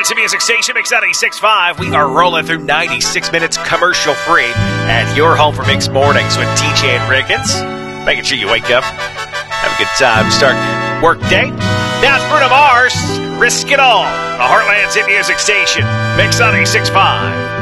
Heartland's Music Station, Mix 96.5. We are rolling through 96 minutes commercial-free at your home for Mix Mornings with TJ and Ricketts. Making sure you wake up, have a good time, start work day. Now it's Bruno Mars, Risk It All. The Heartland's Music Station, Mix 96.5.